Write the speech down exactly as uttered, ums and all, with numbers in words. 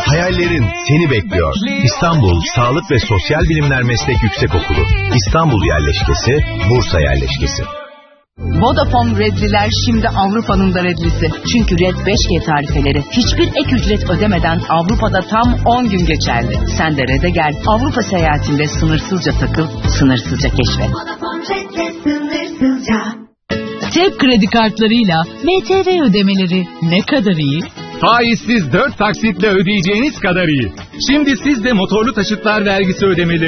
Hayallerin seni bekliyor. İstanbul Sağlık ve Sosyal Bilimler Meslek Yüksekokulu. İstanbul yerleşkesi, Bursa yerleşkesi. Vodafone Redliler şimdi Avrupa'nın da redlisi. Çünkü Red beş G tarifeleri hiçbir ek ücret ödemeden Avrupa'da tam on gün geçerli. Sen de Red'e gel. Avrupa seyahatinde sınırsızca takıl, sınırsızca keşfet. Vodafone Red'le sınırsızca. Tep kredi kartlarıyla M T V ödemeleri ne kadar iyi? Faizsiz dört taksitle ödeyeceğiniz kadar iyi. Şimdi siz de motorlu taşıtlar vergisi ödemeleri